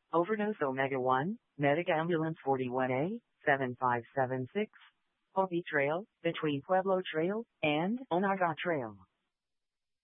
Overdose Omega 1, Medic Ambulance 41A, 7576, Hopi Trail, between Pueblo Trail and Onaga Trail.